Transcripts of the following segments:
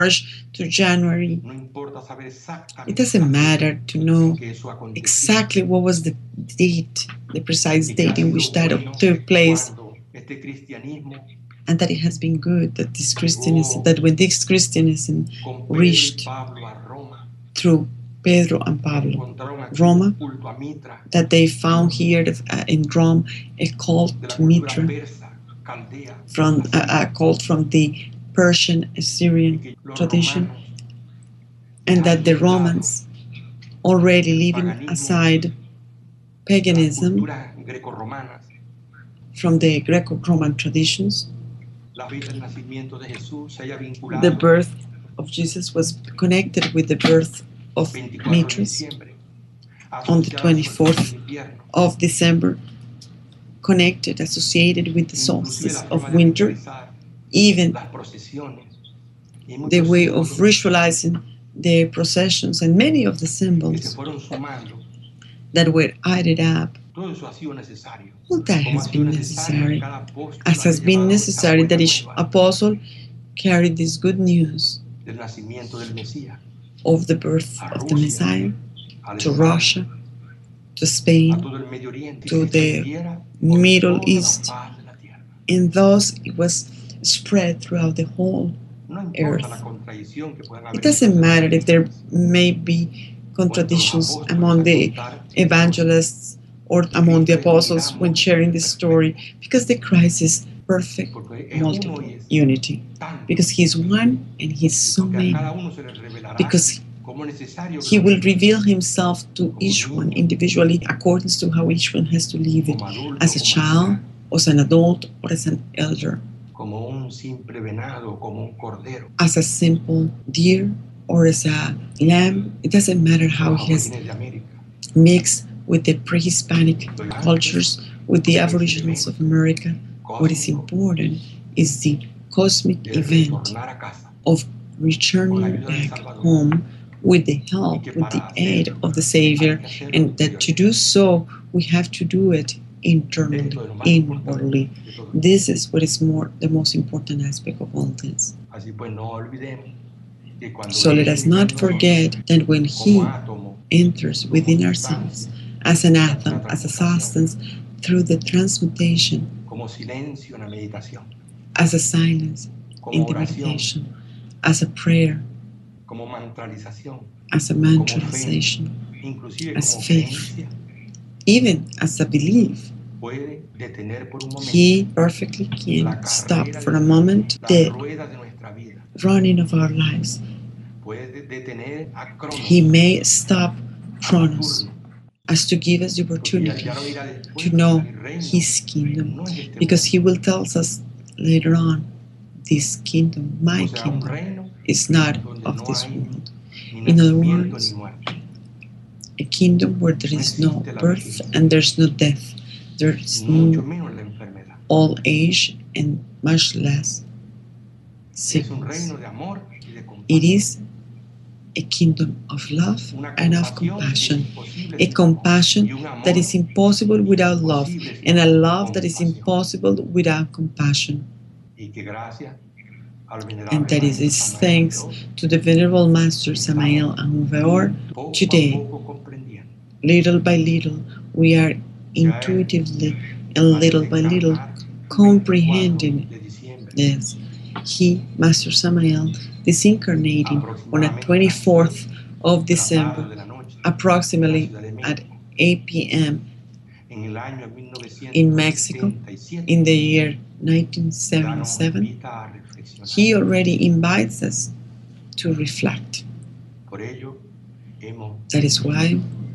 March to January. It doesn't matter to know exactly what was the date, the precise date in which that took place, and that it has been good that this Christianism, that when this Christianism reached through Pedro and Pablo Roma, that they found here in Rome a cult to Mitra, from a cult from the Persian Assyrian tradition, and that the Romans, already leaving aside paganism from the Greco-Roman traditions, the birth of Jesus was connected with the birth of Mithras on the 24th of December, connected, associated with the solstice of winter, even the way of ritualizing the processions and many of the symbols that were added up. All that has been necessary, as has been necessary that each apostle carried this good news of the birth of the Messiah to Russia, to Spain, to the Middle East, and thus it was spread throughout the whole earth. It doesn't matter if there may be contradictions among the evangelists or among the apostles when sharing this story, because the Christ is perfect multiple unity, because he is one and he is so many, because he will reveal himself to each one individually according to how each one has to live it, as a child, as an adult, or as an elder, as a simple deer or as a lamb. It doesn't matter how he has mixed with the pre-Hispanic cultures, with the Aboriginals of America. What is important is the cosmic event of returning back home with the help, with the aid of the Savior, and that to do so, we have to do it internally, inwardly. This is what is the most important aspect of all this. So let us not forget that when He enters within ourselves as an atom, as a substance, through the transmutation, as a silence in the meditation, as a prayer, as a mantralization, as faith, even as a belief, He perfectly can stop for a moment the running of our lives. He may stop Chronos as to give us the opportunity to know His kingdom, because He will tell us later on, this kingdom, my kingdom, is not of this world. In other words, a kingdom where there is no birth and there's no death, there's no old age and much less sickness. It is a kingdom of love and of compassion, a compassion that is impossible without love, and a love that is impossible without compassion. And that is thanks to the Venerable Master Samael Aun Weor. Today, little by little, we are intuitively and little by little comprehending this. He, Master Samael, disincarnating on the 24th of December, approximately at 8 p.m. in Mexico, in the year 1977, he already invites us to reflect. That is why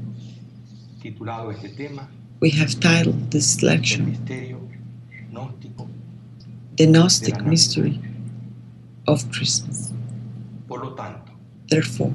we have titled this lecture, The Gnostic Mystery of Christmas. Therefore,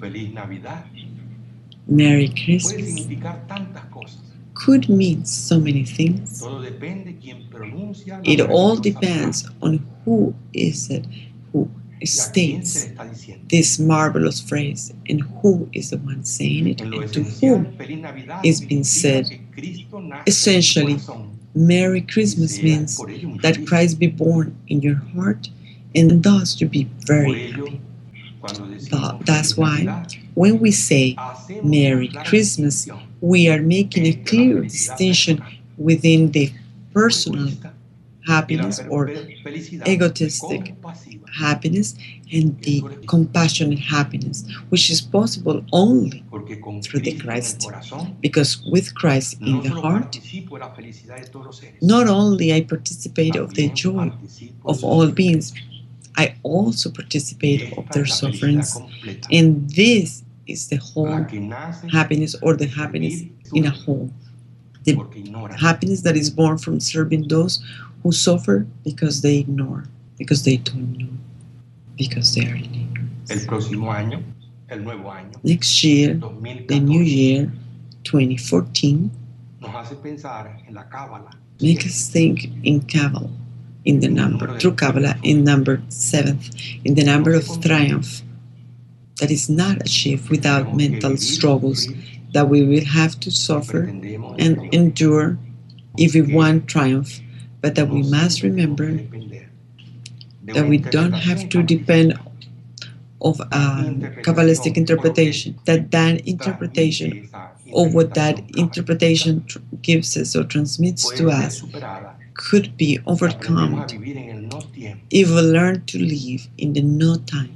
Merry Christmas could mean so many things. It all depends on who is it who states this marvelous phrase, and who is the one saying it, and to whom is being said. Essentially, Merry Christmas means that Christ be born in your heart, and thus you be very happy. That's why when we say Merry Christmas, we are making a clear distinction within the personal happiness or egotistic happiness and the compassionate happiness, which is possible only through the Christ. Because with Christ in the heart, not only I participate of the joy of all beings, I also participate of their sufferings. And this is the whole happiness, or the happiness in a whole. The happiness that is born from serving those who suffer because they ignore, because they don't know, because they are in ignorance. Next year, the new year, 2014, make us think in Kabbalah, in the number, through Kabbalah, in number 7th, in the number of triumph that is not achieved without mental struggles that we will have to suffer and endure if we want triumph, but that we must remember that we don't have to depend of a Kabbalistic interpretation, that interpretation of what that interpretation gives us or transmits to us could be overcome if we learn to live in the no time.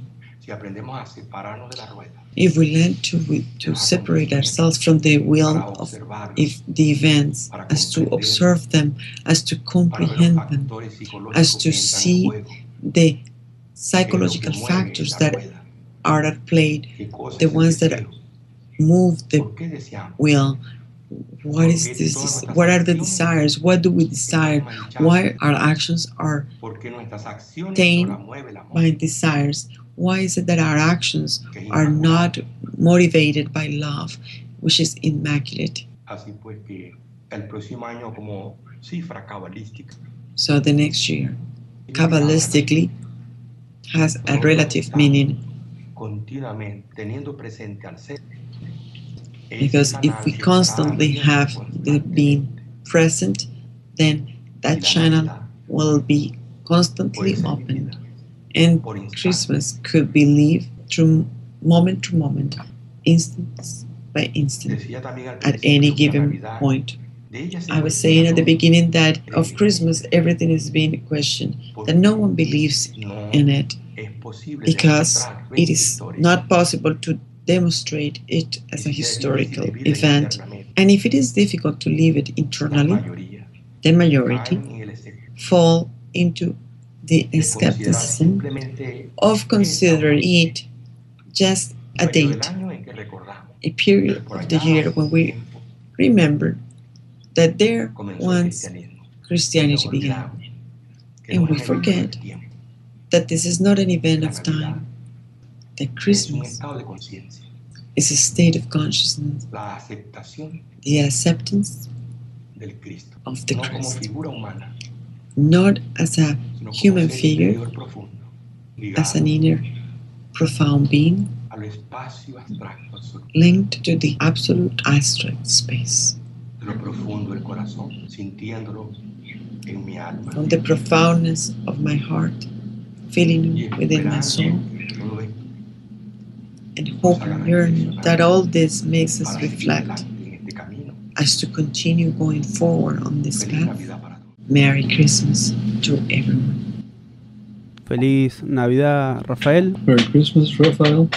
If we learn to separate ourselves from the wheel of the events, as to observe them, as to comprehend them, as to see the psychological factors that are at play, the ones that move the wheel. What is this? What are the desires? What do we desire? Why our actions are tamed by desires? Why is it that our actions are not motivated by love, which is immaculate? So the next year, Kabbalistically, has a relative meaning. Because if we constantly have the being present, then that channel will be constantly open. And Christmas could be lived through moment to moment, instant by instant, at any given point. I was saying at the beginning that of Christmas, everything is being questioned, that no one believes in it, because it is not possible to demonstrate it as a historical event. And if it is difficult to live it internally, the majority fall into the skepticism of considering it just a date, a period of the year when we remember that there once Christianity began. And we forget that this is not an event of time, that Christmas is a state of consciousness, the acceptance of the Christ, not as a human figure, as an inner, profound being, linked to the absolute abstract space. From the profoundness of my heart, feeling it within my soul, and hope and yearning that all this makes us reflect as to continue going forward on this path. Merry Christmas to everyone. Feliz Navidad, Rafael. Merry Christmas, Rafael.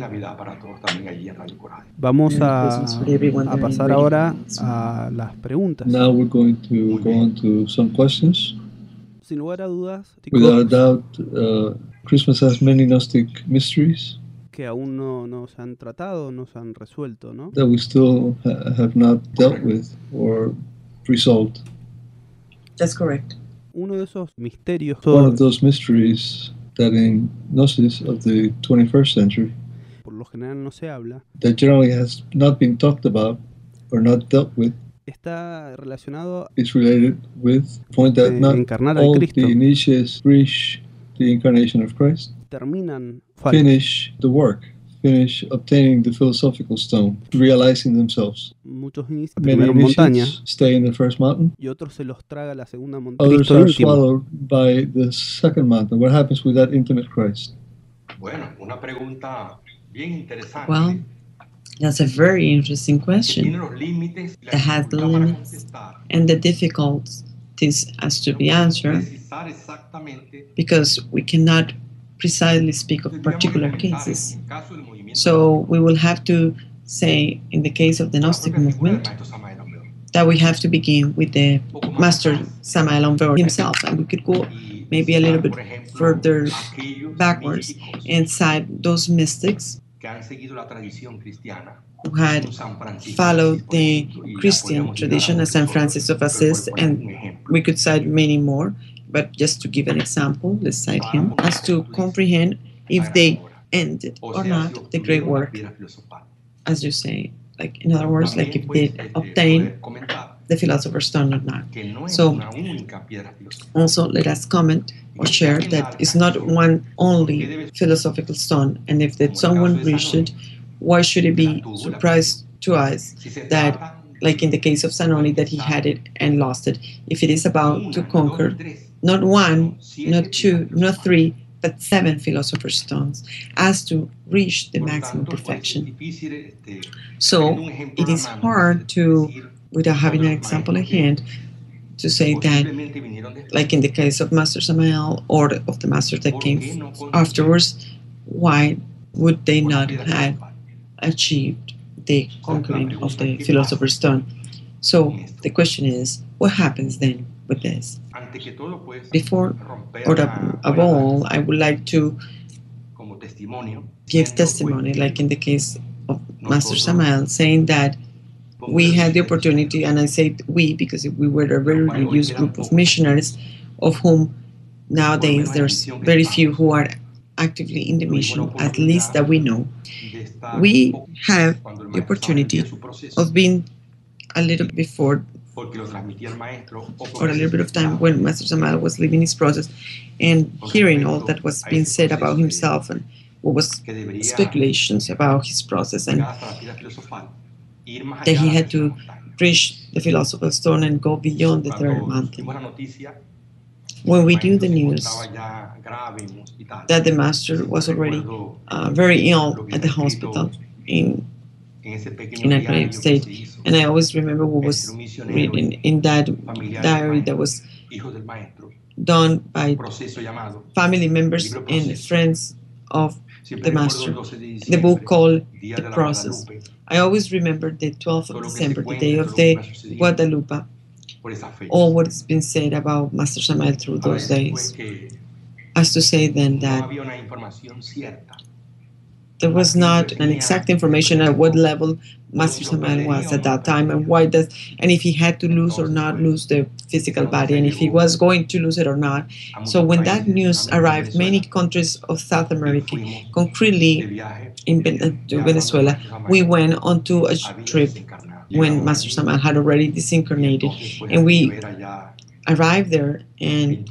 Vamos a pasar ahora a las preguntas. Now we're going to go on to some questions. Sin lugar a dudas, without doubt, Christmas has many Gnostic mysteries que aún no se han tratado, no se han resuelto, ¿no? That we still have not dealt with or resolved. That's correct. Uno de esos misterios, one of those mysteries that in Gnosis of the 21st century, por lo general no se habla, that generally has not been talked about or not dealt with, está relacionado, is related with the point that not all the initiates reach the incarnation of Christ, finish the work, finish obtaining the philosophical stone, realizing themselves. Many initiates stay in the first mountain, y otros se los traga la segunda others are swallowed by the second mountain. What happens with that intimate Christ? Well, that's a very interesting question that has the limits and the difficulties as to be answered, because we cannot precisely speak of particular cases. So we will have to say, in the case of the Gnostic movement, that we have to begin with the Master Samael Aun Weor himself, and we could go maybe a little bit further backwards and cite those mystics who had followed the Christian tradition, as San Francis of Assisi, and we could cite many more, but just to give an example, let's cite him, as to comprehend if they ended or not the great work, as you say, like in other words, like if they obtain the Philosopher's Stone or not. So also let us comment or share that it's not one only philosophical stone, and if that someone reached it, why should it be surprised to us that, like in the case of Zanoni, that he had it and lost it, if it is about to conquer not one, not two, not three, but 7 philosopher's stones, as to reach the maximum perfection. So it is hard to, without having an example at hand, to say that, like in the case of Master Samael or of the masters that came afterwards, why would they not have achieved the conquering of the Philosopher's Stone? So the question is, what happens then with this? Before or above all, I would like to give testimony, like in the case of Master Samael, saying that we had the opportunity, and I say we because we were a very reduced group of missionaries, of whom nowadays there's very few who are actively in the mission, at least that we know. We have the opportunity of being a little before, or a little bit of time when Master Samael was living his process, and hearing all that was being said about himself and what was speculations about his process, and that he had to reach the Philosopher's Stone and go beyond the third mountain. When we do the news that the Master was already very ill at the hospital in a grave state, and I always remember what was written in that diary that was done by family members and friends of the Master, the book called The Process. I always remember the 12th of December, the day of the Guadalupe, all what has been said about Master Samael through those days, as to say then that there was not an exact information at what level Master Samael was at that time, and why does, and if he had to lose or not lose the physical body, and if he was going to lose it or not. So when that news arrived, many countries of South America, concretely to Venezuela, we went onto a trip when Master Samael had already disincarnated, and we arrived there, and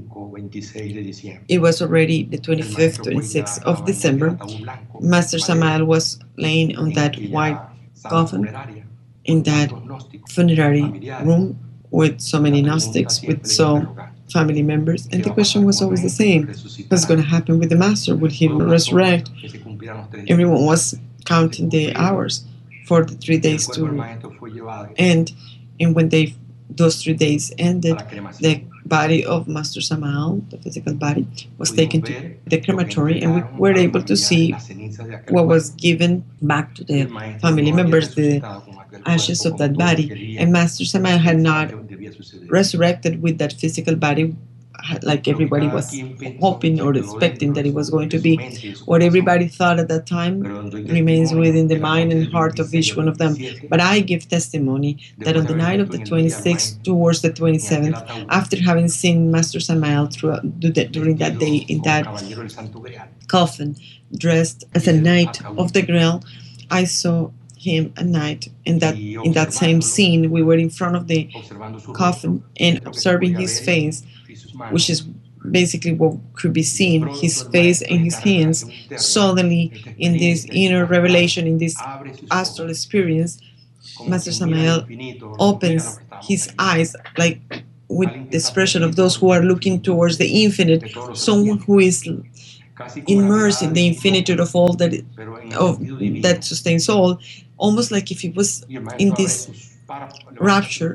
it was already the 25th, 26th of December. Master Samael was laying on that white coffin in that funerary room with so many Gnostics, with so family members, and the question was always the same: what's going to happen with the Master? Will he resurrect? Everyone was counting the hours for the 3 days to end, and when those 3 days ended, the body of Master Samael, the physical body, was taken to the crematory, and we were able to see what was given back to the family members, the ashes of that body. And Master Samael had not resurrected with that physical body like everybody was hoping or expecting that it was going to be. What everybody thought at that time remains within the mind and heart of each one of them. But I give testimony that on the night of the 26th towards the 27th, after having seen Master Samael during that day in that coffin, dressed as a knight of the Grail, I saw him at night in that same scene. We were in front of the coffin and observing his face, which is basically what could be seen, his face and his hands. Suddenly, in this inner revelation, in this astral experience, Master Samael opens his eyes like with the expression of those who are looking towards the infinite, someone who is immersed in the infinitude of all that sustains all, almost like if he was in this rapture,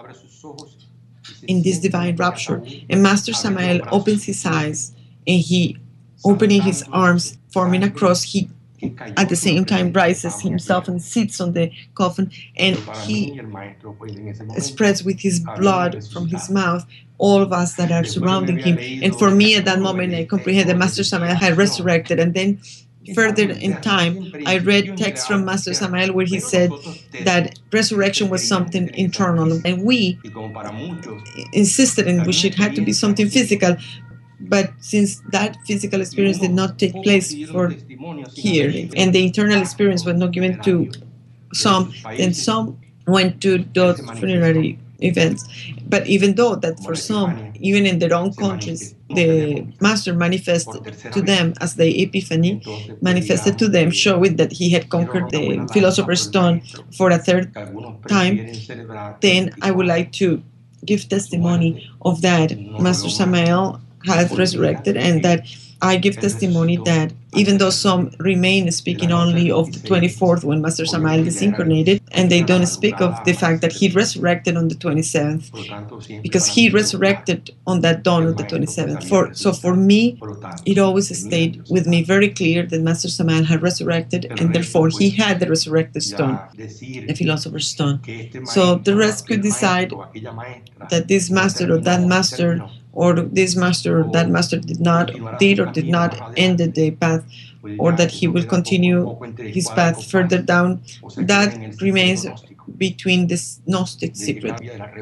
in this divine rapture. And Master Samael opens his eyes, and he, opening his arms, forming a cross, he at the same time rises himself and sits on the coffin, and he spreads with his blood from his mouth all of us that are surrounding him. And for me, at that moment, I comprehended Master Samael had resurrected. And then further in time, I read texts from Master Samael where he said that resurrection was something internal, and we insisted in which it had to be something physical. But since that physical experience did not take place for here, and the internal experience was not given to some, then some went to those funerary events. But even though that for some, even in their own countries, the Master manifested to them as the Epiphany, manifested to them, showing that he had conquered the Philosopher's Stone for a third time, then I would like to give testimony of that. Master Samael has resurrected, and that I give testimony that even though some remain speaking only of the 24th when Master Samael disincarnated, and they don't speak of the fact that he resurrected on the 27th, because he resurrected on that dawn of the 27th. So for me, it always stayed with me very clear that Master Samael had resurrected, and therefore he had the resurrected stone, the Philosopher's Stone. So the rest could decide that this master or that master, or this master or that master did not end the path, or that he will continue his path further down. That remains between this Gnostic secret.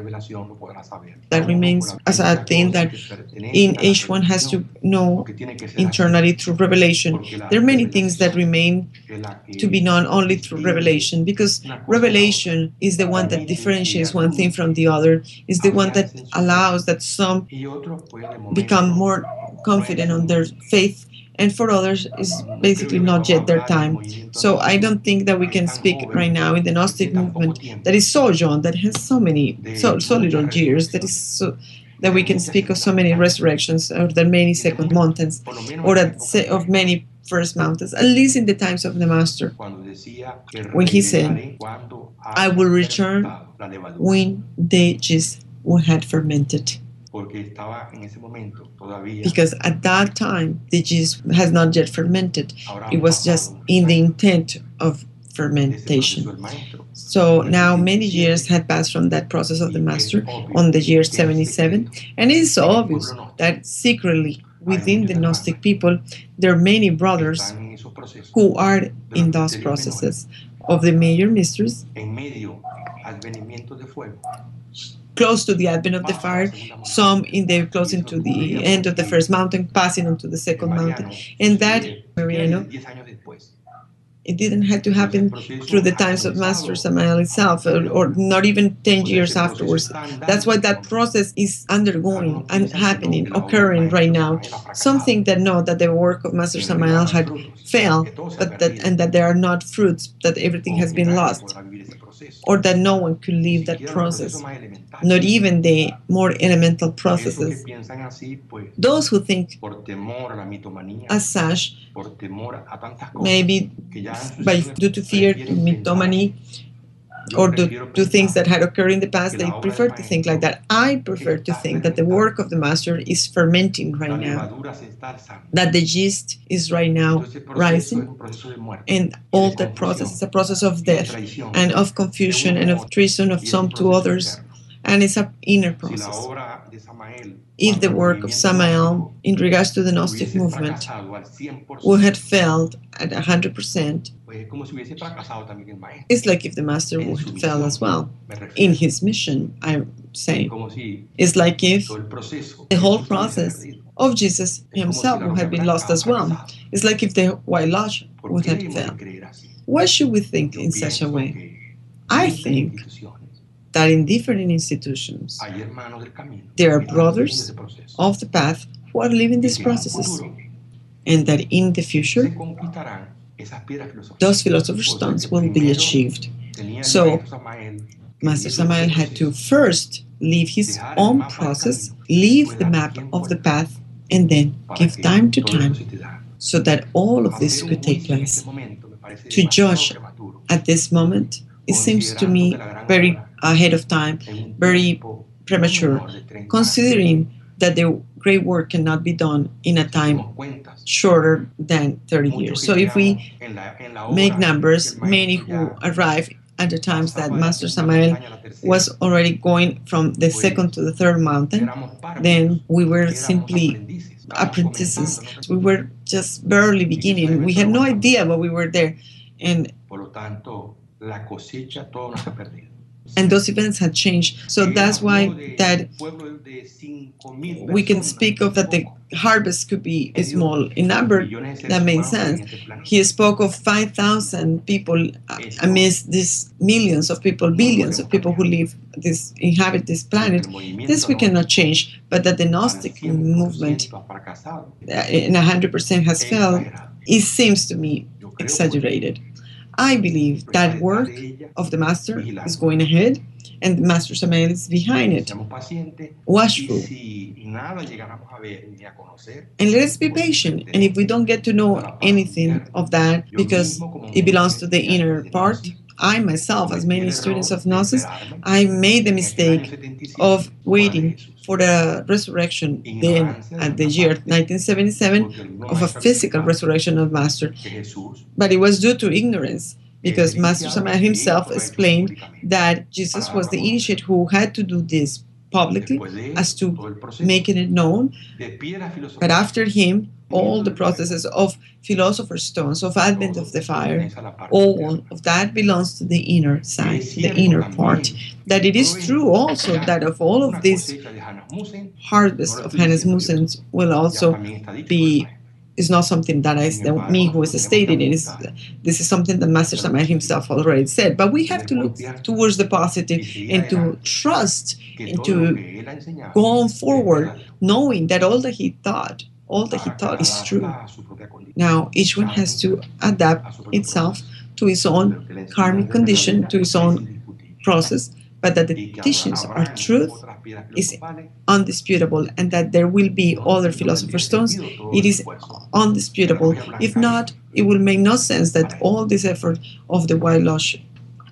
That remains as a thing that each one has to know internally through revelation. There are many things that remain to be known only through revelation, because revelation is the one that differentiates one thing from the other, is the one that allows that some become more confident on their faith, and for others is basically not yet their time. So I don't think that we can speak right now in the Gnostic movement that is so young, that has so little years, that we can speak of so many resurrections, or the many second mountains, or of many first mountains, at least in the times of the Master, when he said, I will return when the yeast had fermented. Because at that time, the yeast has not yet fermented. It was just in the intent of fermentation. So now many years had passed from that process of the Master on the year 77. And it is so obvious that secretly within the Gnostic people, there are many brothers who are in those processes of the major mysteries, close to the advent of the fire, some closing to the end of the first mountain, passing on to the second mountain. And that, Mariano, it didn't have to happen through the times of Master Samael itself, or not even 10 years afterwards. That's why that process is undergoing and happening, occurring right now. Some think that no, that the work of Master Samael had failed, and that there are not fruits, that everything has been lost, or that no one could leave that process, not even the more elemental processes. Those who think as such, maybe due to fear, mythomany, or to things that had occurred in the past, they prefer to think like that. I prefer to think that the work of the Master is fermenting right now, that the yeast is right now rising, and all that process is a process of death and of confusion and of treason of some to others, and it's an inner process. If the work of Samael in regards to the Gnostic movement would have failed at 100%, it's like if the Master would have failed as well in his mission, I'm saying. It's like if the whole process of Jesus himself would have been lost as well. It's like if the White Lodge would have failed. Why should we think in such a way? I think that in different institutions, there are brothers of the path who are living these processes, and that in the future, those philosopher's stones will be achieved. So, Master Samael had to first leave his own process, leave the map of the path, and then give time to time so that all of this could take place. To judge at this moment, it seems to me very ahead of time, very premature, considering that the great work cannot be done in a time shorter than 30 years. So if we make numbers, many who arrive at the times that Master Samael was already going from the second to the third mountain, then we were simply apprentices. We were just barely beginning. We had no idea why we were there. And those events had changed. So that's why that we can speak of that the harvest could be small in number. That makes sense. He spoke of 5,000 people amidst these millions of people, billions of people who inhabit this planet. This we cannot change, but that the Gnostic movement in 100% has failed, it seems to me exaggerated. I believe that work of the Master is going ahead, and Master Samael is behind it, watchful. And let us be patient. And if we don't get to know anything of that, because it belongs to the inner part, I myself, as many students of Gnosis, I made the mistake of waiting for the resurrection then at the year 1977 of a physical resurrection of Master. But it was due to ignorance, because Master Samael himself explained that Jesus was the initiate who had to do this publicly as to making it known. But after him, all the processes of Philosopher's Stones, of Advent of the Fire, all of that belongs to the inner side, to the inner part. That it is true also that of all of this harvest of Hannes Musens will also be, is not something that is me who is stating it. This is something that Master Samael himself already said. But we have to look towards the positive and to trust and to go on forward, knowing that all that he taught is true. Now, each one has to adapt itself to his own karmic condition, to his own process, but that the teachings are truth is undisputable, and that there will be other Philosopher's Stones, it is undisputable. If not, it will make no sense that all this effort of the White Lodge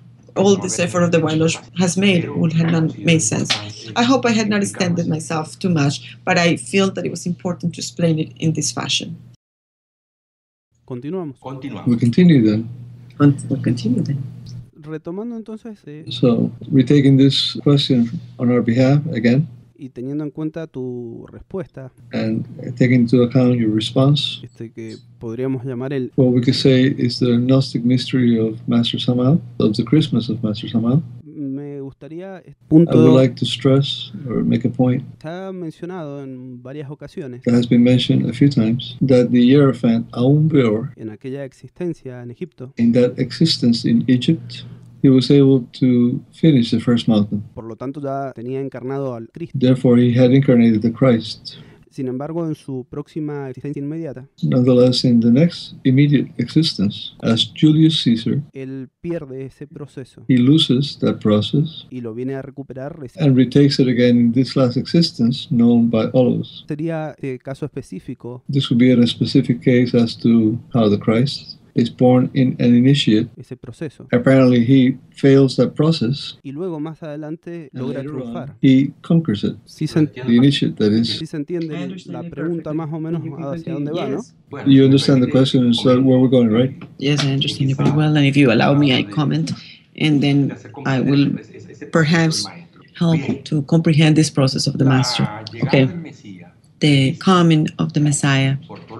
has made would have not made sense. I hope I had not extended myself too much, but I feel that it was important to explain it in this fashion. Continuamos. We continue then. We'll continue then. Retomando entonces. So, retaking this question on our behalf again. Y teniendo en cuenta tu respuesta. And taking into account your response. Que podríamos llamar el. What we could say is the Gnostic mystery of Master Samael, of the Christmas of Master Samael. Me gustaría punto. I would like to stress or make a point. Se ha mencionado en varias ocasiones. It has been mentioned a few times that the Hierophant aún peor. En aquella existencia en Egipto. In that existence in Egypt, he was able to finish the first mountain. Por lo tanto, ya tenía encarnado al Cristo. Therefore, he had incarnated the Christ. Sin embargo, en su próxima existencia inmediata, nonetheless, in the next immediate existence, as Julius Caesar, él pierde ese proceso. He loses that process Y lo viene a recuperar and retakes it again in this last existence, known by all of us. Sería caso específico. This would be in a specific case as to how the Christ is born in an initiate. Ese proceso. Apparently, he fails that process. Y luego más adelante logra triunfar. He conquers it. Sí the initiate, that is. Sí se entiende la pregunta más o menos hacia dónde va, ¿no? You understand the question and so where we're going, right? Yes, I understand it very well. And if you allow me, I comment, and then I will perhaps help to comprehend this process of the Master. Okay. The coming of the Messiah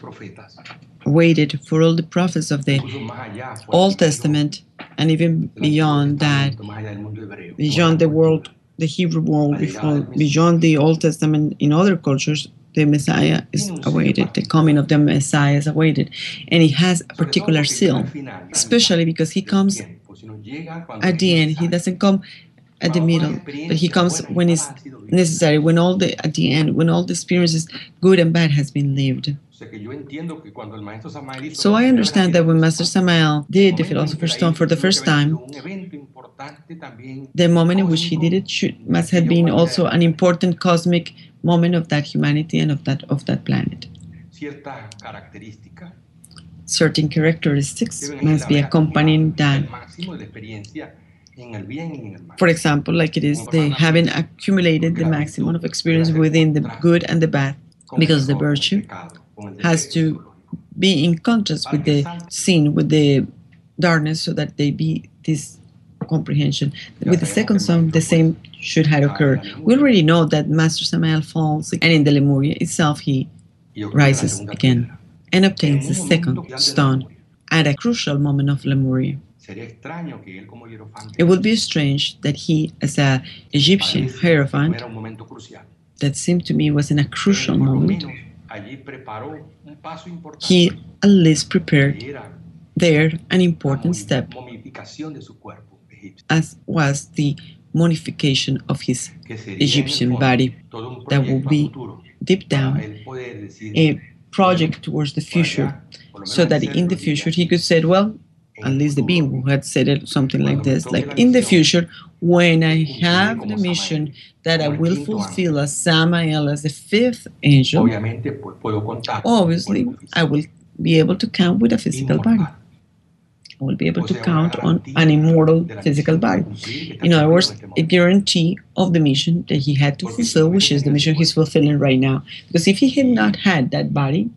waited for all the prophets of the Old Testament, and even beyond that, beyond the world, the Hebrew world, beyond the Old Testament in other cultures, the Messiah is awaited. The coming of the Messiah is awaited. And it has a particular seal, especially because he comes at the end. He doesn't come at the middle, but he comes when it's necessary, at the end, when all the experiences, good and bad, has been lived. So I understand that when Master Samael did the Philosopher's Stone for the first time, the moment in which he did it must have been also an important cosmic moment of that humanity and of that planet. certain characteristics must be accompanying that. For example, like it is the having accumulated the maximum of experience within the good and the bad, because the virtue has to be in contrast with the sin, with the darkness, so that they be this comprehension. With the second song, the same should have occurred. We already know that Master Samael falls, and in the Lemuria itself he rises again and obtains the second stone at a crucial moment of Lemuria. It would be strange that he, as an Egyptian hierophant, that seemed to me was in a crucial moment, he at least prepared there an important step, as was the mummification of his Egyptian body. That will be deep down a project towards the future, so that in the future he could say, well, at least the being who had said it, something like this, like, in the future, when I have the mission that I will fulfill as Samael, as the fifth angel, obviously I will be able to count with a physical body. I will be able to count on an immortal physical body. In other words, a guarantee of the mission that he had to fulfill, which is the mission he's fulfilling right now. Because if he had not had that body,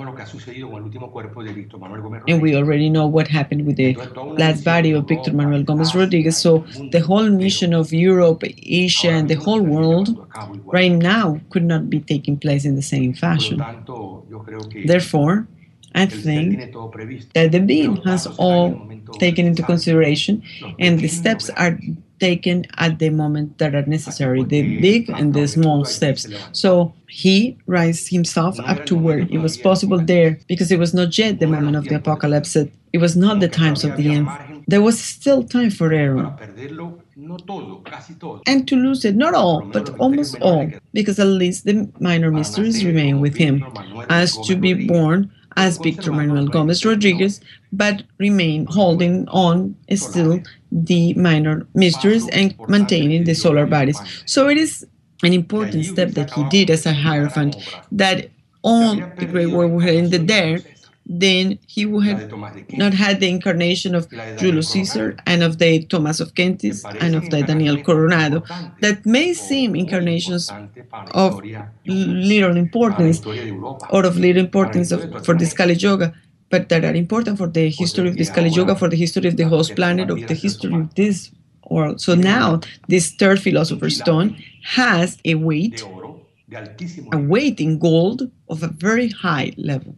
and we already know what happened with the last body of Victor Manuel Gomez Rodriguez, so the whole mission of Europe, Asia, and the whole world right now could not be taking place in the same fashion. Therefore, I think that the being has all taken into consideration, and the steps are taken at the moment that are necessary, the big and the small steps. So he raised himself up to where it was possible there, because it was not yet the moment of the apocalypse. It was not the times of the end. There was still time for error, and to lose it, not all, but almost all, because at least the minor mysteries remain with him, as to be born as Victor Manuel Gomez Rodriguez, but remain holding on still the minor mysteries and maintaining the solar bodies. So it is an important step that he did as a hierophant, that all the great work would have ended there. Then he would have not had the incarnation of Julius Caesar and of the Thomas of Kempis and of the Daniel Coronado, that may seem incarnations of little importance, or of little importance for the Kali Yuga, but that are important for the history of the Kali Yuga, for the history of the host planet, of the history of this world. So now this third Philosopher's Stone has a weight in gold of a very high level.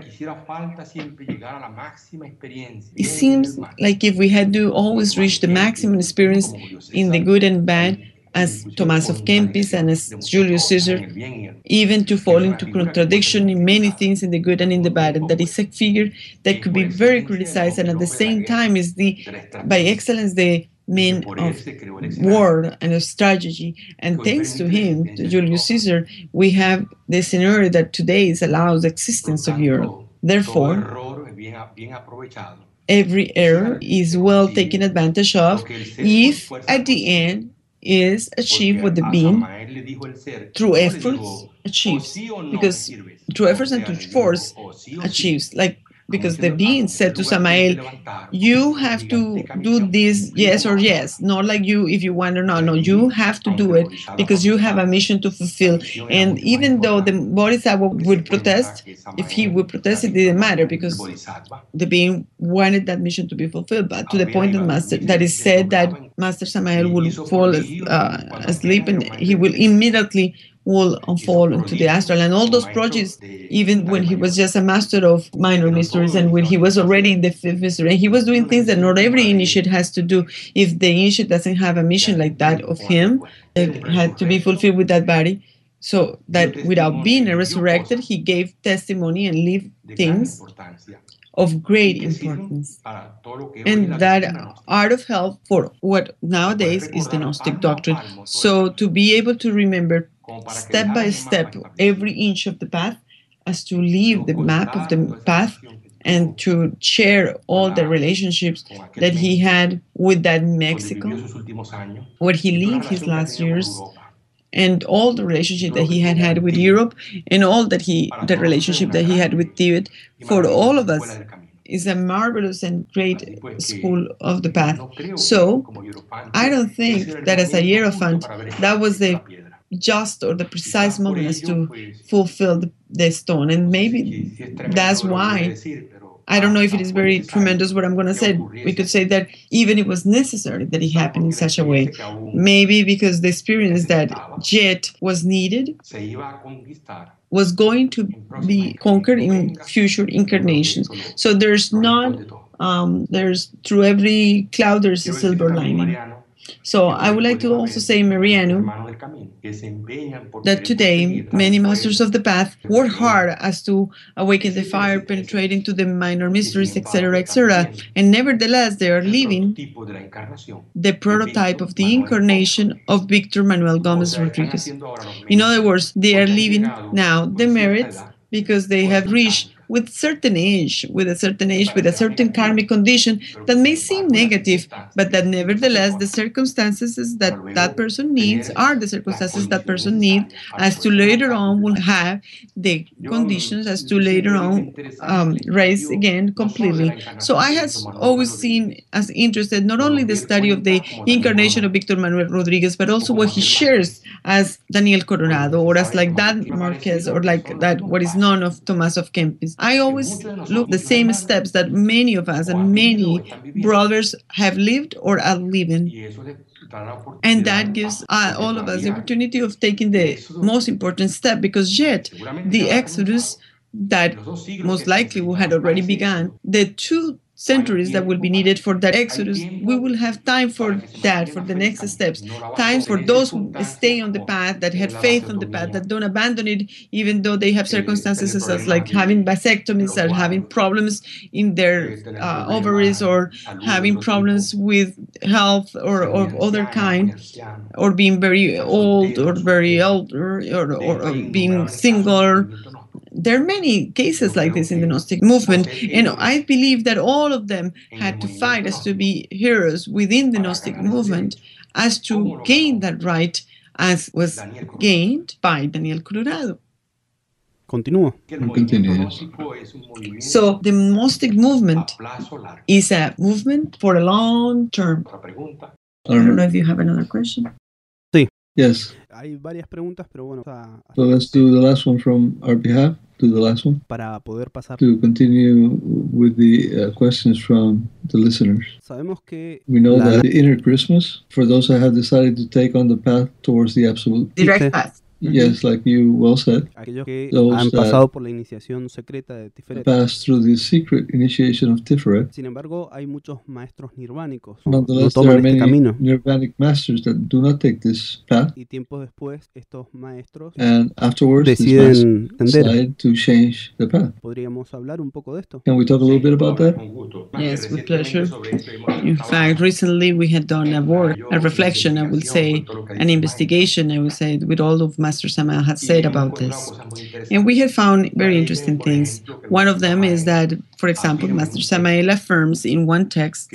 It seems like if we had to always reach the maximum experience in the good and bad, as Thomas of Kempis and as Julius Caesar, even to fall into contradiction in many things, in the good and in the bad, and that is a figure that could be very criticized, and at the same time is by excellence the man of war and of strategy. And thanks to him, to Julius Caesar, we have the scenario that today allows the existence of Europe. Therefore, every error is well taken advantage of if at the end is achieved with the being through efforts achieves, because through efforts and through force achieves, like, because the being said to Samael, you have to do this, yes or yes, not like you if you want or not. No, you have to do it because you have a mission to fulfill. And even though the Bodhisattva would protest, if he would protest, it didn't matter, because the being wanted that mission to be fulfilled. But to the point that is said that Master Samael will fall asleep and he will immediately will unfold into the astral. And all those projects, even when he was just a master of minor mysteries, and when he was already in the fifth mystery, and he was doing things that not every initiate has to do. If the initiate doesn't have a mission like that of him, it had to be fulfilled with that body. So that without being resurrected, he gave testimony and lived things of great importance. And that art of health for what nowadays is the Gnostic doctrine. So to be able to remember step by step every inch of the path, as to leave the map of the path, and to share all the relationships that he had with that Mexico, where he lived his last years, and all the relationship that he had with Europe, and all the relationship that he had with Tibet. For all of us, is a marvelous and great school of the path. So I don't think that as a Hierophant, that was the just or the precise moment as to fulfill the stone. And maybe that's why, I don't know if it is very tremendous what I'm going to say. We could say that even it was necessary that it happened in such a way. Maybe because the experience that yet was needed was going to be conquered in future incarnations. So there's not, there's through every cloud there's a silver lining. So I would like to also say, Mariano, that today many masters of the path work hard as to awaken the fire, penetrate into the minor mysteries, etc., etc., and nevertheless they are living the prototype of the incarnation of Victor Manuel Gomez Rodriguez. In other words, they are living now the merits because they have reached with a certain age, with a certain karmic condition that may seem negative, but that nevertheless the circumstances that that person needs are the circumstances that person needs, as to later on will have the conditions as to later on rise again completely. So I have always seen as interested not only the study of the incarnation of Victor Manuel Rodriguez, but also what he shares as Daniel Coronado, or as like that Marquez, or like that what is known of Tomás of Kempis. I always look the same steps that many of us and many brothers have lived or are living. And that gives all of us the opportunity of taking the most important step, because yet the Exodus that most likely had already begun, the 2 centuries that will be needed for that Exodus, we will have time for that, for the next steps. Times for those who stay on the path, that had faith on the path, that don't abandon it, even though they have circumstances as like having vasectomies or having problems in their ovaries, or having problems with health or of other kind, or being very old or very elder, or being single. There are many cases like this in the Gnostic movement, and I believe that all of them had to fight as to be heroes within the Gnostic movement, as to gain that right, as was gained by Daniel Coronado. Continúo. So the Gnostic movement is a movement for a long term. I don't know if you have another question. Sí. Yes. Hay varias preguntas, pero bueno. So let's do the last one from our behalf. Do the last one. Para poder pasar. To continue with the questions from the listeners. Sabemos que we know that the inner Christmas, for those that have decided to take on the path towards the absolute. Direct path. Yes, like you well said. Aquellos que han pasado por la iniciación secreta de Tiferet. Pass through the secret initiation of Tiferet. Sin embargo, hay muchos maestros nirvánicos. Nonetheless, there are many nirvanic masters that do not take this path. Y tiempos después, estos maestros and afterwards deciden decide to change the path. ¿Podríamos hablar un poco de esto? Can we talk a little bit about that? Yes, with pleasure. In fact, recently we had done a reflection, I will say, an investigation, I will say, with all of Master Samael had said about this. And we have found very interesting things. One of them is that, for example, Master Samael affirms in one text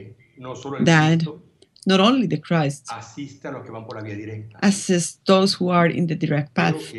that not only the Christ assists those who are in the direct path,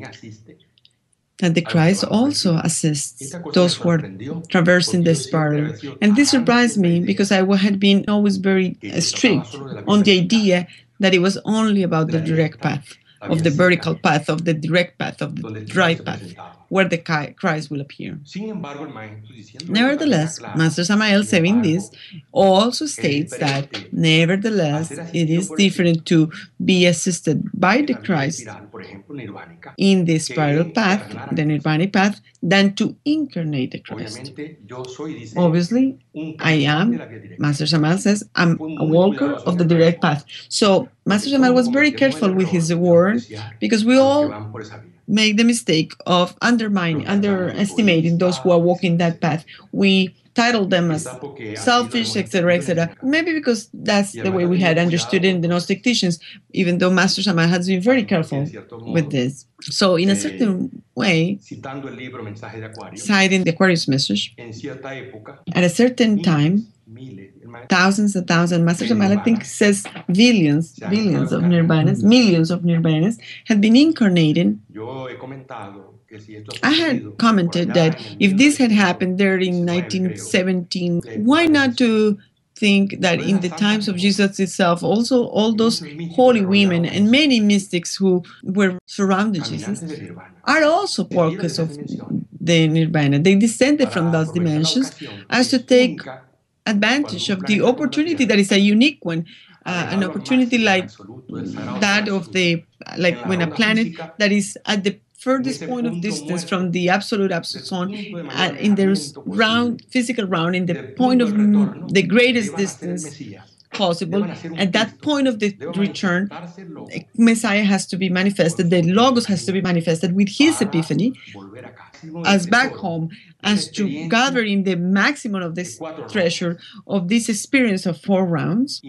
that the Christ also assists those who are traversing the spiral. And this surprised me, because I had been always very strict on the idea that it was only about the direct path, of the vertical path, of the direct path, of the right path, where the Christ will appear. Nevertheless, Master Samael, saying this, also states that nevertheless it is different to be assisted by the Christ in the spiral path, the Nirvanic path, than to incarnate the Christ. Obviously, I am, Master Samael says, I'm a walker of the direct path. So Master Samael was very careful with his word, because we all make the mistake of underestimating those who are walking that path. We title them as selfish, etc., etc. Maybe because that's the way we had understood it in the Gnostic teachings, even though Master Samael has been very careful with this. So in a certain way, citing the Aquarius message, at a certain time, thousands and thousands, Master Samael, I think, says billions of nirvanas, millions of nirvanas have been incarnated I had commented that if this had happened there in 1917, why not to think that in the times of Jesus itself, also all those holy women and many mystics who were surrounding Jesus are also workers of the Nirvana. They descended from those dimensions as to take advantage of the opportunity that is a unique one, an opportunity like that of like when a planet that is at the furthest point of distance from the absolute zone, in the physical round, in the point of the greatest distance possible, at that point of the return, Messiah has to be manifested, the Logos has to be manifested with his epiphany as back home, as to gather in the maximum of this treasure of this experience of 4 rounds,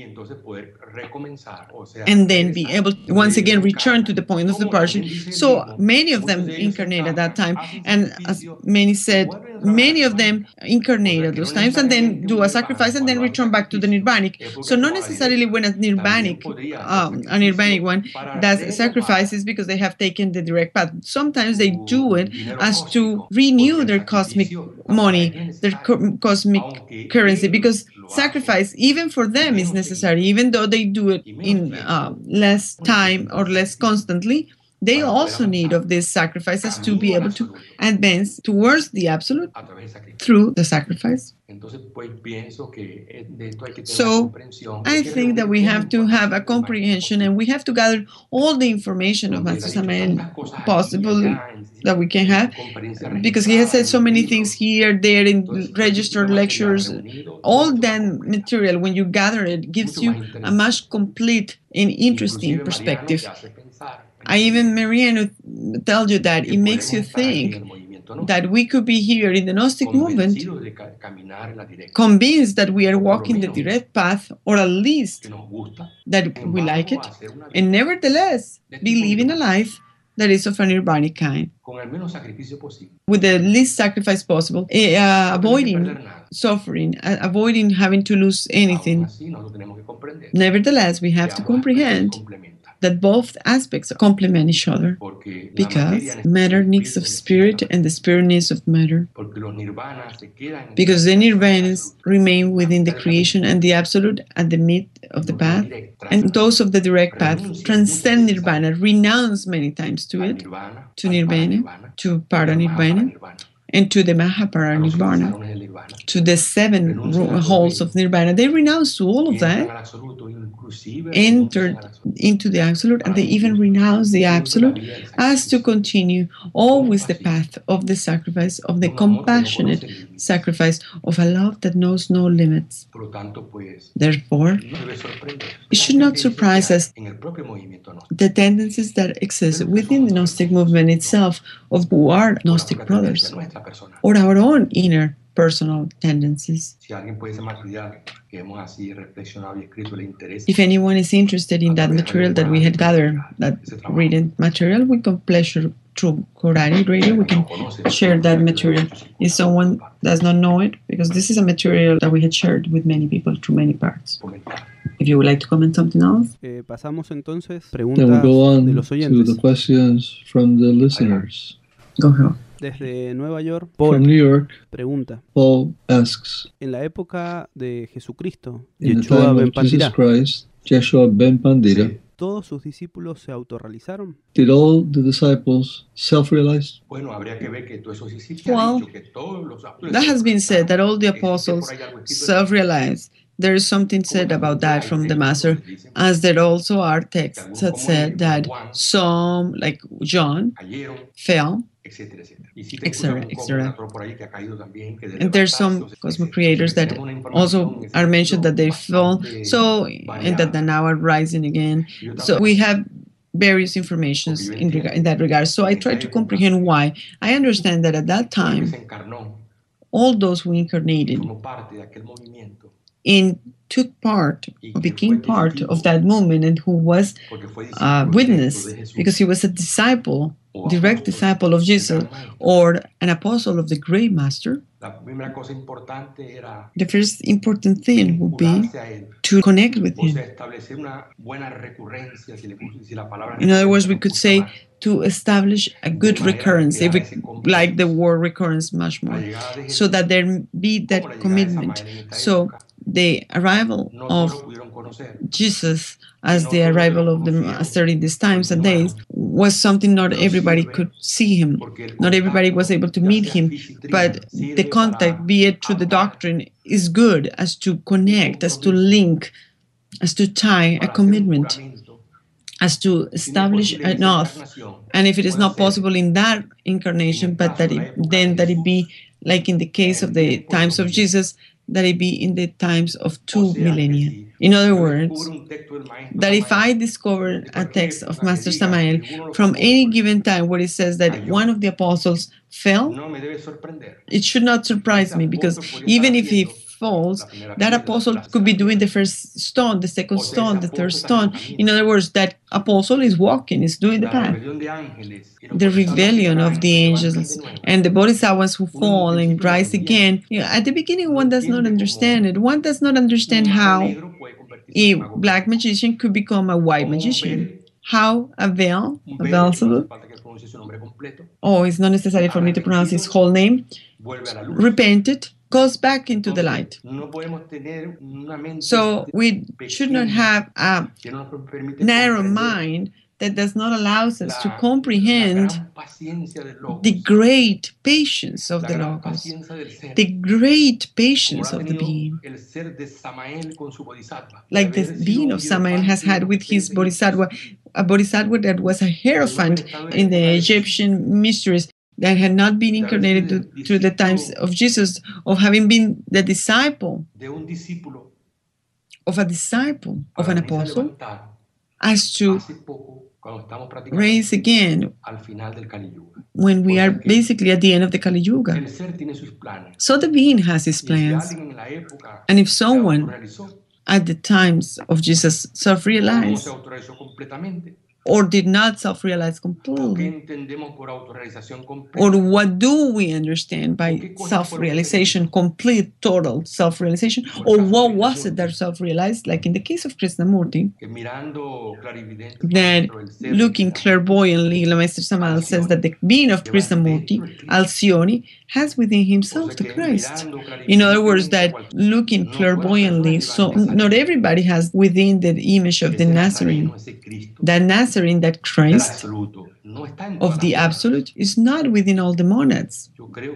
and then be able to once again return to the point of departure. So many of them incarnate at that time, and as many said, many of them incarnate at those times and then do a sacrifice and then return back to the Nirvanic. So not necessarily when a Nirvanic one does sacrifices because they have taken the direct path. Sometimes they do it as to renew their cosmic money, their cosmic currency, because sacrifice, even for them, is necessary, even though they do it in less time or less constantly. They also need of these sacrifices to be able to advance towards the absolute through the sacrifice. So I think that we have to have a comprehension, and we have to gather all the information of Master Samael possible that we can have, because he has said so many things here, there, in registered lectures. All that material, when you gather it, gives you a much complete and interesting perspective. I even, Mariano, tell you that it makes you think that we could be here in the Gnostic movement convinced that we are walking the direct path, or at least that we like it, and nevertheless be living a life that is of a Nirvanic kind, with the least sacrifice possible, avoiding suffering, avoiding having to lose anything. Nevertheless, we have to comprehend that both aspects complement each other, because matter needs of spirit and the spirit needs of matter, because the nirvanas remain within the creation and the absolute at the mid of the path, and those of the direct path transcend nirvana, renounce many times to it, to nirvana, to paranirvana, and to the Mahaparanirvana, to the 7 halls of Nirvana. They renounce to all of that, entered into the Absolute, and they even renounce the Absolute as to continue always the path of the sacrifice, of the compassionate sacrifice, of a love that knows no limits. Therefore, it should not surprise us the tendencies that exist within the Gnostic movement itself, of who are Gnostic brothers, or our own inner personal tendencies. If anyone is interested in that material that we had gathered, that written material, with pleasure through Corari Radio, we can share that material. If someone does not know it, because this is a material that we had shared with many people through many parts. If you would like to comment something else. Pasamos entonces preguntas de los oyentes. To the questions from the listeners. Go ahead. Desde Nueva York, Paul from New York, pregunta. Paul asks, en la época de Jesucristo, Yeshua ben Pandira, Yeshua ben Pandira, ¿todos sus discípulos se autorrealizaron? Did all the disciples self-realize? Well, that has been said, that all the apostles self-realized. There is something said about that from the Master, as there also are texts that said that some, like John, fell, etc., etc. And there's some cosmic creators that also are mentioned that they fell, so, and that they now are rising again. So we have various informations in that regard. So I try to comprehend why. I understand that at that time, all those who incarnated and took part, became part of that movement, and who was witness, because he was a disciple, direct disciple of Jesus, or an apostle of the Great Master. The first important thing would be to connect with him. In other words, we could say to establish a good recurrence, if we like the word recurrence much more, so that there be that commitment. So the arrival of Jesus as the arrival of the Master in these times and days was something not everybody could see him. Not everybody was able to meet him, but the contact, be it through the doctrine, is good as to connect, as to link, as to tie a commitment, as to establish an oath. And if it is not possible in that incarnation, but that it be like in the case of the times of Jesus, that it be in the times of 2 millennia. In other words, that if I discover a text of Master Samael from any given time where it says that one of the apostles fell, it should not surprise me, because even if he falls, that apostle could be doing the first stone, the second stone, the third stone. In other words, that apostle is walking, is doing the path. The rebellion of the angels and the bodhisattvas who fall and rise again. At the beginning, one does not understand it. One does not understand how a black magician could become a white magician. How a Beelzebub, it's not necessary for me to pronounce his whole name, repented, goes back into the light. So we should not have a narrow mind that does not allow us to comprehend the great patience of the Logos, the great patience of the being, like the being of Samael has had with his bodhisattva, a bodhisattva that was a hierophant in the Egyptian mysteries, that had not been incarnated through the times of Jesus, of having been the disciple of an apostle, as to raise again when we are basically at the end of the Kali Yuga. So the being has his plans. And if someone at the times of Jesus self-realized or did not self-realize completely, or what do we understand by self-realization, complete, total self-realization, or what was it that self-realized, like in the case of Krishnamurti, that looking clairvoyantly, Master Samael says that the being of Krishnamurti, Alcyone, has within himself the Christ. In other words, that looking clairvoyantly, so not everybody has within the image of the Nazarene. That Nazarene, that Christ of the Absolute, is not within all the monads.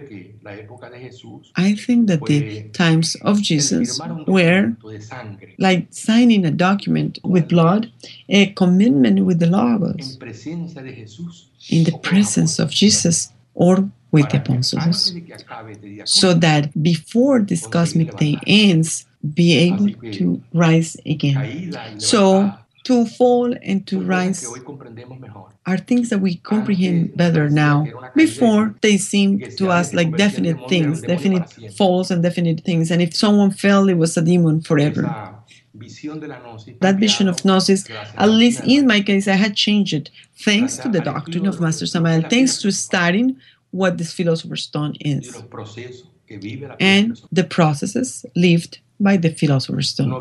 I think that the times of Jesus were like signing a document with blood, a commitment with the Logos, in the presence of Jesus or with the apostles, so that before this cosmic day ends, be able to rise again. So to fall and to rise are things that we comprehend better now. Before, they seemed to us like definite things, definite falls and definite things. And if someone fell, it was a demon forever. That vision of Gnosis, at least in my case, I had changed it thanks to the doctrine of Master Samael, thanks to studying what this Philosopher's Stone is and the processes lived by the Philosopher's Stone.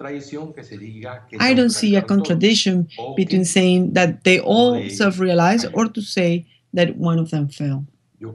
I don't see a contradiction between saying that they all self-realize or to say that one of them fell.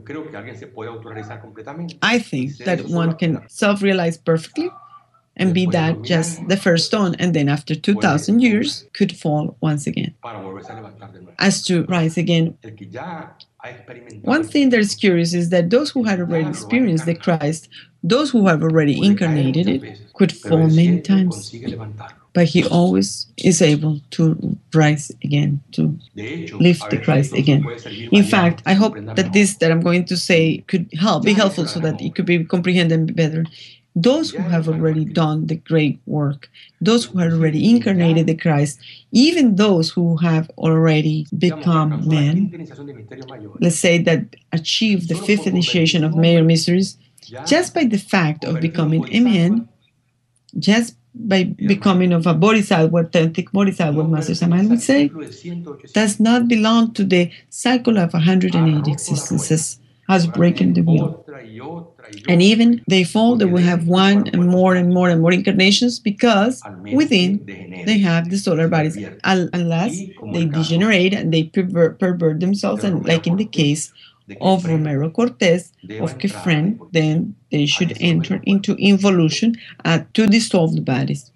I think that one can self-realize perfectly and be that just the first stone, and then after 2,000 years could fall once again, as to rise again. One thing that is curious is that those who had already experienced the Christ, those who have already incarnated it, could fall many times, but he always is able to rise again, to lift the Christ again. In fact, I hope that this that I'm going to say could be helpful so that it could be comprehended better. Those who have already done the great work, those who have already incarnated the Christ, even those who have already become men, let's say that achieved the fifth initiation of Major Mysteries, just by the fact of becoming a man, just by becoming of a bodhisattva, authentic bodhisattva, Master Samael would say, does not belong to the cycle of 108 existences, has broken the wheel. And even they fall, they will have one and more and more and more incarnations because within they have the solar bodies, unless they degenerate and they pervert themselves. And like in the case of Romero Cortés, of Kefren, then they should enter into involution to dissolve the bodies.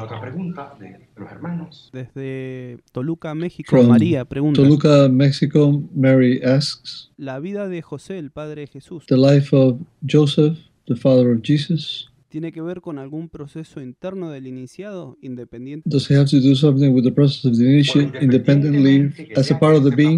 Desde Toluca, México, María pregunta. Toluca, Mexico, Mary asks. La vida de José, el padre de Jesús. The life of Joseph, the father of Jesus. ¿Tiene que ver con algún proceso interno del iniciado, independiente? Does he have to do something with the process of the initiate independently as a part of the being?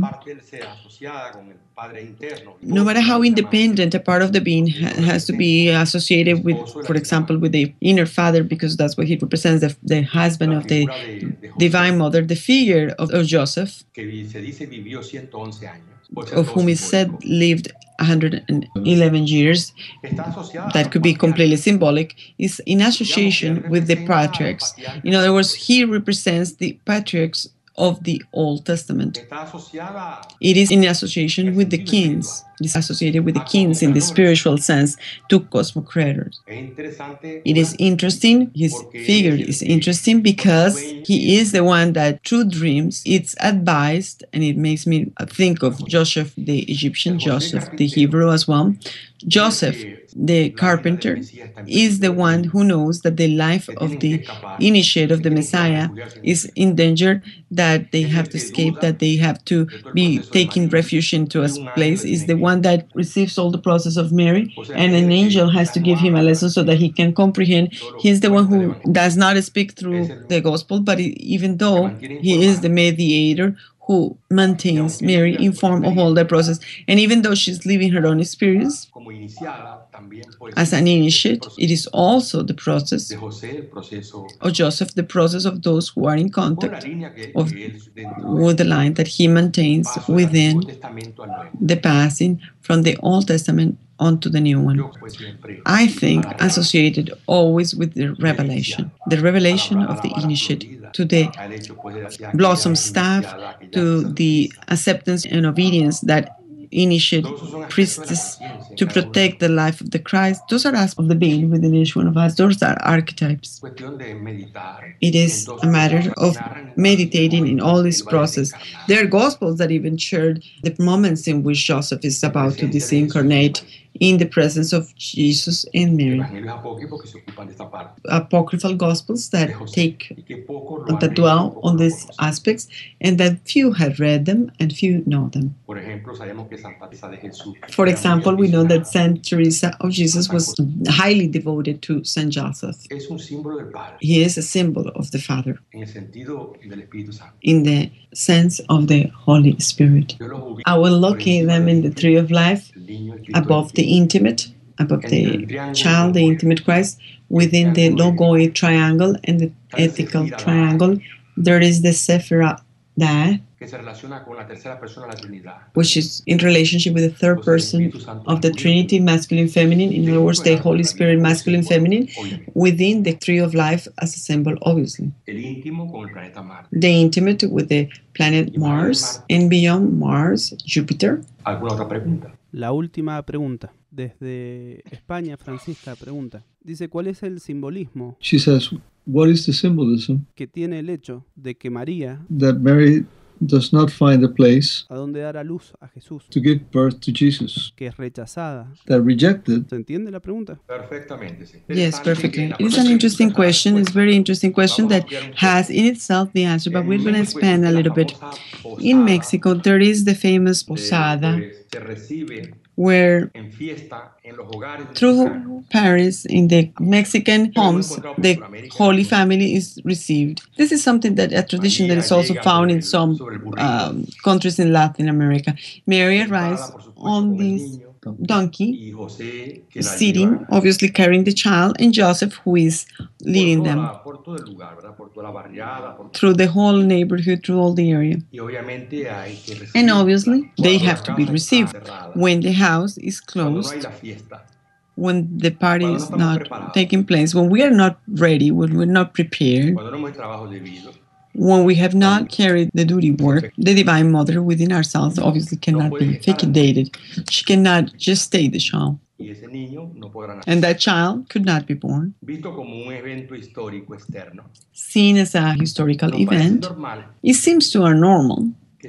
No matter how independent a part of the being has to be associated with, for example, with the inner father, because that's what he represents, the husband of the Divine Mother, the figure of Joseph, of whom is said lived 111 years, that could be completely symbolic, is in association with the patriarchs. In other words, he represents the patriarchs of the Old Testament. It is in association with the kings. It is associated with the kings in the spiritual sense, to cosmocrators. It is interesting, his figure is interesting because he is the one that through dreams it's advised, and it makes me think of Joseph the Egyptian, Joseph the Hebrew as well. Joseph the carpenter is the one who knows that the life of the initiate of the Messiah is in danger, that they have to escape, that they have to be taking refuge into a place, is the one that receives all the process of Mary, and an angel has to give him a lesson so that he can comprehend. He's the one who does not speak through the gospel, but even though he is the mediator who maintains Mary informed of all the process, and even though she's living her own experience as an initiate, it is also the process of Joseph, the process of those who are in contact with the line that he maintains within the passing from the Old Testament onto the new one. I think associated always with the revelation of the initiate, to the blossom staff, to the acceptance and obedience that initiate priestess to protect the life of the Christ. Those are aspects of the being within each one of us. Those are archetypes. It is a matter of meditating in all this process. There are gospels that even share the moments in which Joseph is about to disincarnate in the presence of Jesus and Mary. Apocryphal gospels that dwell on these aspects, and that few have read them and few know them. For example, we know that Saint Teresa of Jesus was highly devoted to Saint Joseph. He is a symbol of the Father in the sense of the Holy Spirit. I will locate them in the tree of life, above the intimate, above the child, the intimate Christ, within the logoid triangle and the ethical triangle. There is the Sephirah, which is in relationship with the third person of the Trinity, masculine, feminine. In other words, the Holy Spirit, masculine, feminine, within the tree of life as a symbol, obviously. The intimate with the planet Mars, and beyond Mars, Jupiter. La última pregunta. Desde España, Francisca pregunta. Dice, ¿cuál es el simbolismo? She says, what is the symbolism que tiene el hecho de que María that Mary does not find a place a donde dar a luz a Jesús, to give birth to Jesus, que es rechazada, that rejected? ¿Se entiende la pregunta? Perfectamente, sí. Yes, perfectly. It's an interesting question. It's a very interesting question that has in itself the answer, but we're going to expand a little bit. In Mexico, there is the famous posada, where through Paris, in the Mexican homes, the Holy Family is received. This is something that a tradition that is also found in some countries in Latin America. Mary arrives on this donkey, sitting, obviously carrying the child, and Joseph, who is leading them through the whole neighborhood, through all the area. And obviously, they have to be received when the house is closed, when the party is not taking place, when we are not ready, when we're not prepared, when we have not carried the duty work. The Divine Mother within ourselves obviously cannot be fecundated. She cannot just stay the child. And that child could not be born. Seen as a historical event, it seems to our normal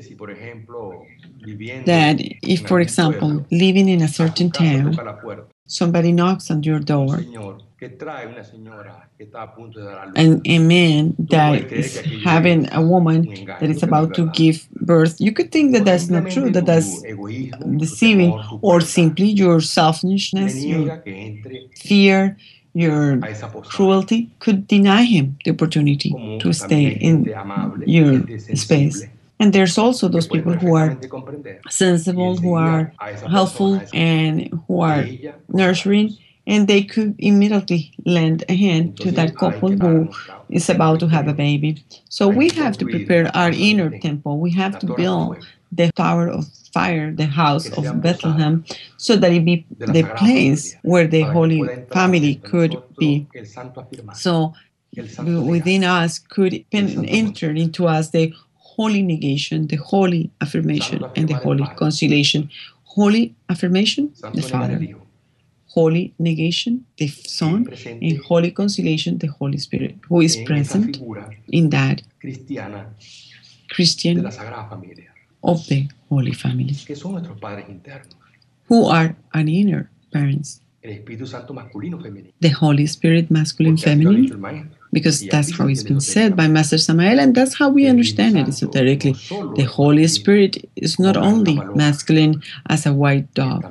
that if, for example, living in a certain town, somebody knocks on your door, and a man that is having a woman that is about to give birth, you could think that that's not true, that that's deceiving, or simply your selfishness, your fear, your cruelty could deny him the opportunity to stay in your space. And there's also those people who are sensible, who are helpful, and who are nurturing, and they could immediately lend a hand to that couple who is about to have a baby. So we have to prepare our inner temple. We have to build the tower of fire, the house of Bethlehem, so that it be the place where the Holy Family could be. So within us could enter into us the holy negation, the holy affirmation, and the holy conciliation. Holy affirmation, the Father. Holy negation, the Son, and holy conciliation, the Holy Spirit, who is present in that Christian of the Holy Family, who are our inner parents. The Holy Spirit, masculine, feminine, because that's how it's been said by Master Samael, and that's how we understand it esoterically. The Holy Spirit is not only masculine as a white dove,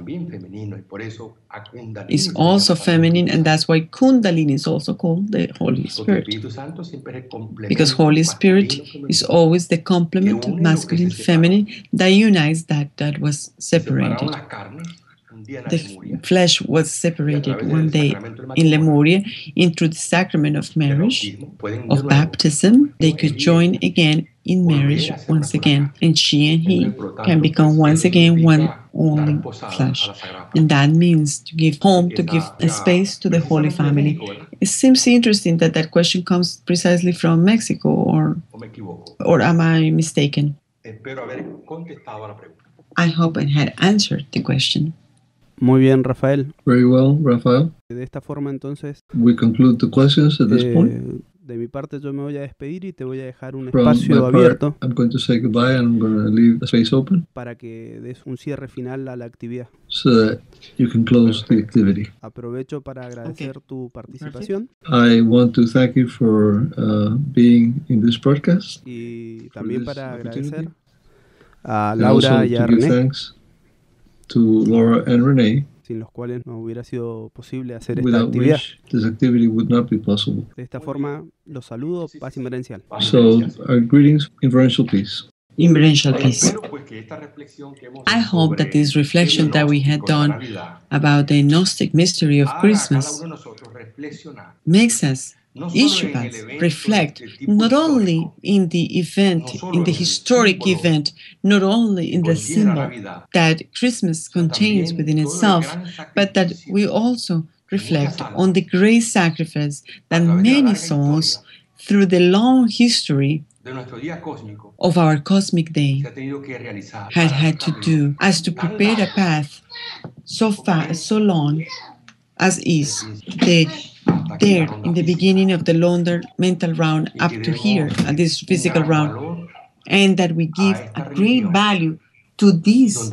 it's also feminine, and that's why Kundalini is also called the Holy Spirit. Because Holy Spirit is always the complement of masculine, feminine that unites that was separated. The flesh was separated one day in Lemuria into the sacrament of marriage, of baptism. They could join again in marriage once again, and she and he can become once again one only flesh. And that means to give home, to give a space to the Holy Family. It seems interesting that that question comes precisely from Mexico, or am I mistaken? I hope I had answered the question. Muy bien, Rafael. Very well, Rafael. De esta forma, entonces, we conclude the questions at this point. De mi parte, yo me voy a despedir y te voy a dejar un espacio abierto. I'm going to say goodbye and I'm going to leave the space open. Para que des un cierre final a la actividad. So that you can close the activity. Aprovecho para agradecer tu participación. I want to thank you for being in this broadcast. Y también para agradecer a Laura y a René. To Laura and Renee, sin los cuales no hubiera sido posible hacer esta actividad. This activity would not be possible. De esta forma, los saludo, paz inverencial. So, our greetings, inferential peace. Inferential peace. I hope that this reflection that we had done about the Gnostic mystery of Christmas makes us, each of us, reflect not only in the event, in the historic event, not only in the symbol that Christmas contains within itself, but that we also reflect on the great sacrifice that many souls, through the long history of our cosmic day, had to do, as to prepare a path so long as is there in the beginning of the longer mental round up to here at this physical round, and that we give a great value to this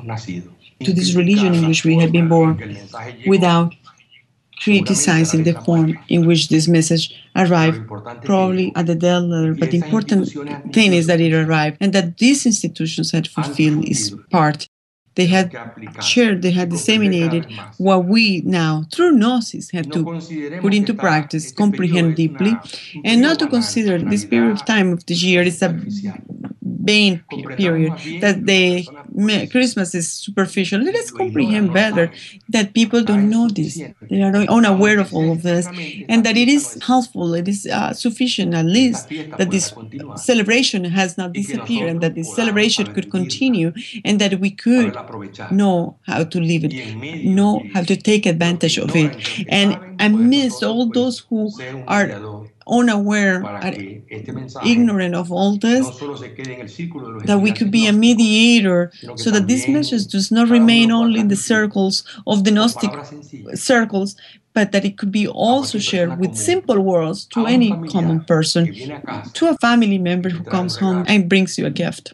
religion in which we have been born, without criticizing the form in which this message arrived, probably at the dead letter. But the important thing is that it arrived, and that these institutions had fulfilled its part. They had shared, they had disseminated what we now, through Gnosis, have to put into practice, comprehend deeply, and not to consider this period of time of the year is a vain period, that the Christmas is superficial. Let us comprehend better that people don't know this, they are unaware of all of this, and that it is helpful, it is sufficient at least that this celebration has not disappeared, and that this celebration could continue, and that we could know how to live it, know how to take advantage of it, and amidst all those who are unaware and ignorant of all this, that we could be a mediator so that this message does not remain only in the circles of the Gnostic circles, but that it could be also shared with simple words to any common person, to a family member who comes home and brings you a gift.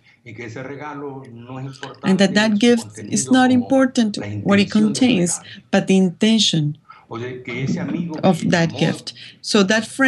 And that gift is not important what it contains, but the intention of that gift. So that friend